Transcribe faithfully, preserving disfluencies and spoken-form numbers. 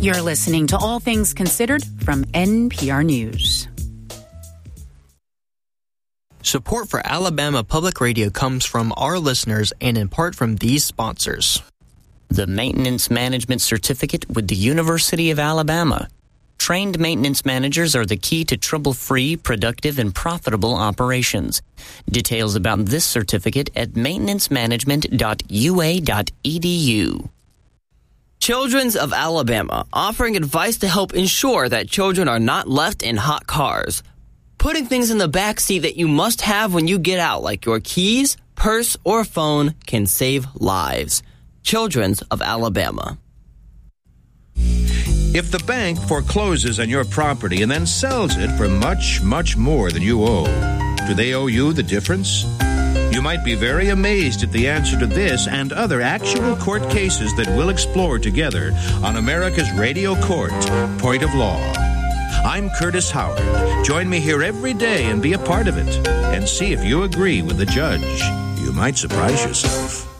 You're listening to All Things Considered from N P R News. Support for Alabama Public Radio comes from our listeners and in part from these sponsors. The Maintenance Management Certificate with the University of Alabama. Trained maintenance managers are the key to trouble-free, productive, and profitable operations. Details about this certificate at maintenance management dot u a dot e d u. Children's of Alabama, offering advice to help ensure that children are not left in hot cars. Putting things in the back seat that you must have when you get out, like your keys, purse, or phone, can save lives. Children's of Alabama. If the bank forecloses on your property and then sells it for much, much more than you owe, do they owe you the difference? You might be very amazed at the answer to this and other actual court cases that we'll explore together on America's Radio Court, Point of Law. I'm Curtis Howard. Join me here every day and be a part of it. And see if you agree with the judge. You might surprise yourself.